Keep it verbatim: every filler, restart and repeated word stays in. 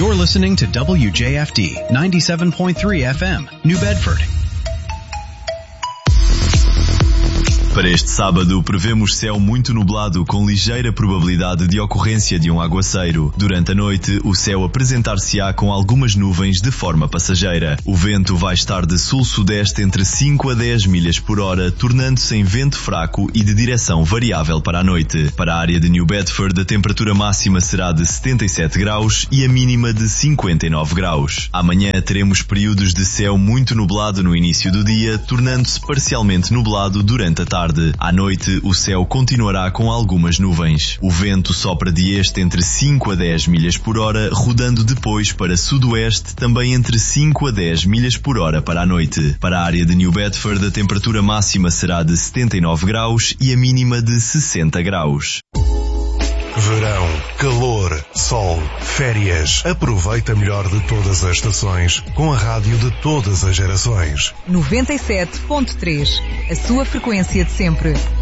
You're listening to W J F D ninety-seven point three F M, New Bedford. Para este sábado, prevemos céu muito nublado com ligeira probabilidade de ocorrência de um aguaceiro. Durante a noite, o céu apresentar-se-á com algumas nuvens de forma passageira. O vento vai estar de sul-sudeste entre cinco a dez milhas por hora, tornando-se em vento fraco e de direção variável para a noite. Para a área de New Bedford, a temperatura máxima será de setenta e sete graus e a mínima de cinquenta e nove graus. Amanhã teremos períodos de céu muito nublado no início do dia, tornando-se parcialmente nublado durante a tarde. À noite, o céu continuará com algumas nuvens. O vento sopra de este entre cinco a dez milhas por hora, rodando depois para sudoeste, também entre cinco a dez milhas por hora para a noite. Para a área de New Bedford, a temperatura máxima será de setenta e nove graus e a mínima de sessenta graus. Verão, calor, sol, férias. Aproveita melhor de todas as estações com a rádio de todas as gerações. noventa e sete ponto três, a sua frequência de sempre.